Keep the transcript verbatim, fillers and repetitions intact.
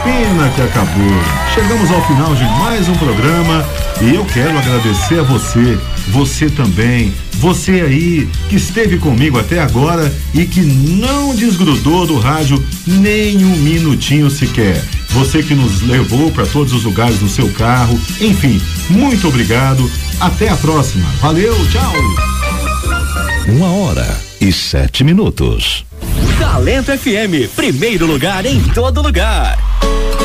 pena que acabou. Chegamos ao final de mais um programa e eu quero agradecer a você, você também, você aí que esteve comigo até agora e que não desgrudou do rádio nem um minutinho sequer. Você que nos levou para todos os lugares no seu carro, enfim, muito obrigado. Até a próxima. Valeu, tchau. Uma hora e sete minutos. Talento F M, primeiro lugar em todo lugar.